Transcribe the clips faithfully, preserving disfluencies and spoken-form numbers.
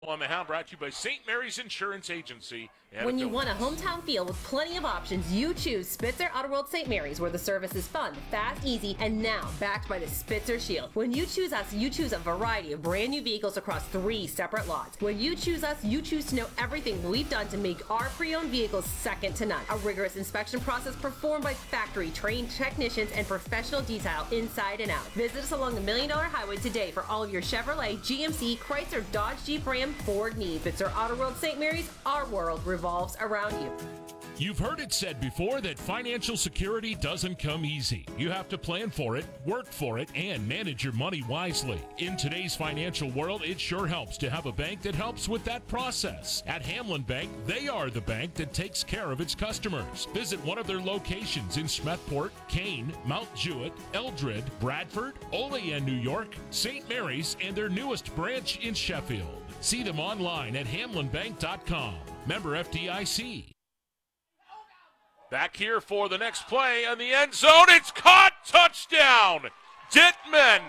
On the Hound, brought to you by Saint Mary's Insurance Agency. When you want a hometown feel with plenty of options, you choose Spitzer Auto World Saint Mary's, where the service is fun, fast, easy, and now backed by the Spitzer Shield. When you choose us, you choose a variety of brand new vehicles across three separate lots. When you choose us, you choose to know everything we've done to make our pre-owned vehicles second to none. A rigorous inspection process performed by factory-trained technicians and professional detail inside and out. Visit us along the Million Dollar Highway today for all of your Chevrolet, G M C, Chrysler, Dodge, Jeep, Ram, Ford needs. Spitzer Auto World Saint Mary's, our world revolves around you. You've heard it said before that financial security doesn't come easy. You have to plan for it, work for it, and manage your money wisely. In today's financial world, it sure helps to have a bank that helps with that process. At Hamlin Bank, they are the bank that takes care of its customers. Visit one of their locations in Smethport, Kane, Mount Jewett, Eldred, Bradford, Olean, New York, Saint Mary's, and their newest branch in Sheffield. See them online at hamlin bank dot com. Member F D I C. Back here for the next play in the end zone. It's caught. Touchdown. Dittman.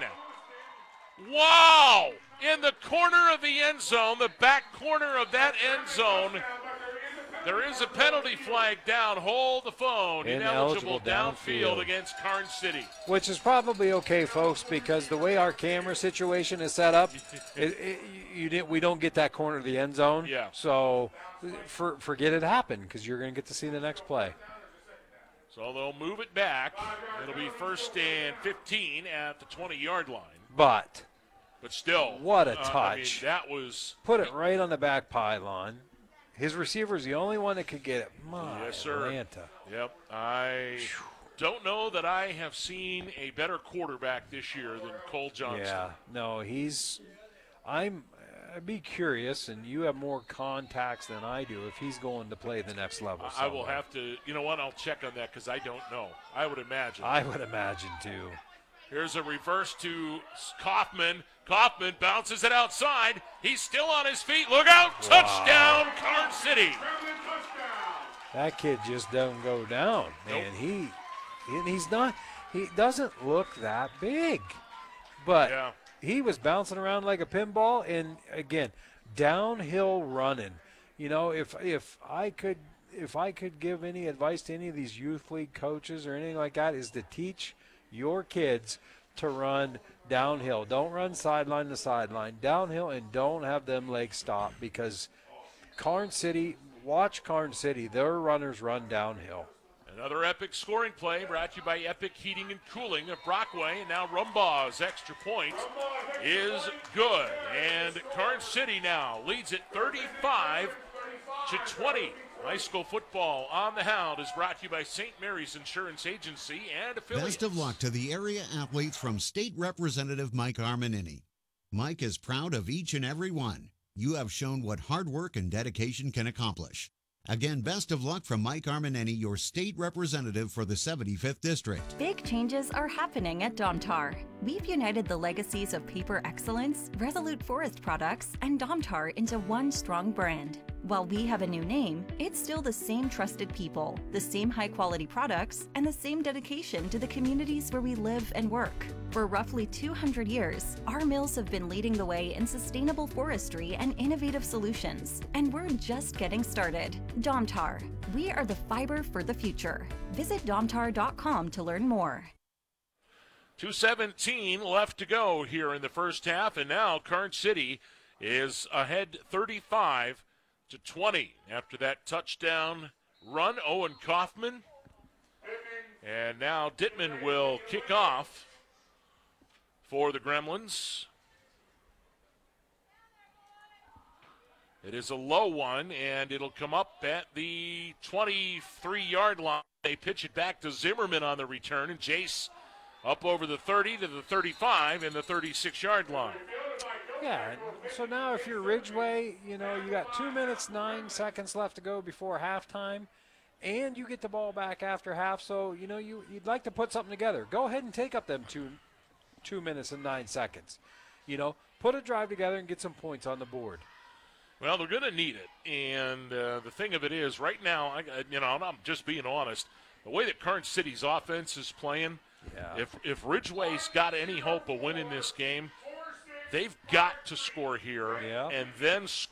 Wow. In the corner of the end zone, the back corner of that end zone. There is a penalty flag down. Hold the phone. Ineligible, Ineligible downfield, downfield against Karn City. Which is probably okay, folks, because the way our camera situation is set up, it, it, you didn't, we don't get that corner of the end zone. Yeah. So for, forget it happened, because you're going to get to see the next play. So they'll move it back. It'll be first and fifteen at the twenty-yard line. But. But still. What a uh, touch. I mean, that was. Put it right on the back pylon. His receiver is the only one that could get it. My yes, sir. Atlanta. Yep. I don't know that I have seen a better quarterback this year than Cole Johnson. Yeah. No, he's – I'm – I'd be curious, and you have more contacts than I do, if he's going to play the next level I somewhere. will have to – you know what? I'll check on that because I don't know. I would imagine. I would imagine, too. Here's a reverse to Kaufman. Kaufman bounces it outside. He's still on his feet. Look out. Wow. Touchdown, Karn City. That kid just doesn't go down, man. Nope. He, and he's not, he doesn't look that big. But yeah. he was bouncing around like a pinball, and, again, downhill running. You know, if if I could if I could give any advice to any of these youth league coaches or anything like that, is to teach your kids to run downhill. Don't run sideline to sideline. Downhill, and don't have them legs stop, because Karn City, watch Karn City, their runners run downhill. Another epic scoring play brought to you by Epic Heating and Cooling of Brockway. And now Rumbaugh's extra point is good. And Karn City now leads it thirty-five to twenty. High school football on the Hound is brought to you by Saint Mary's Insurance Agency and affiliates. Best of luck to the area athletes from State Representative Mike Armanini. Mike is proud of each and every one. You have shown what hard work and dedication can accomplish. Again, best of luck from Mike Armanini, your state representative for the seventy-fifth District. Big changes are happening at Domtar. We've united the legacies of paper excellence, Resolute Forest products, and Domtar into one strong brand. While we have a new name, it's still the same trusted people, the same high-quality products, and the same dedication to the communities where we live and work. For roughly two hundred years, our mills have been leading the way in sustainable forestry and innovative solutions, and we're just getting started. Domtar, we are the fiber for the future. Visit domtar dot com to learn more. two seventeen left to go here in the first half, and now Karn City is ahead thirty-five to twenty after that touchdown run. Owen Kaufman, and now Dittman will kick off for the Gremlins. It is a low one, and it'll come up at the twenty-three-yard line. They pitch it back to Zimmerman on the return, and Jace up over the thirty to the thirty-five and the thirty-six-yard line. Yeah, so now if you're Ridgeway, you know, you got two minutes, nine seconds left to go before halftime, and you get the ball back after half, so, you know, you, you'd like to put something together. Go ahead and take up them two, two minutes and nine seconds. You know, put a drive together and get some points on the board. Well, they're going to need it, and uh, the thing of it is, right now, I, you know, and I'm just being honest, the way that Karn City's offense is playing, yeah. if if Ridgeway's got any hope of winning this game, they've got to score here Yeah. and then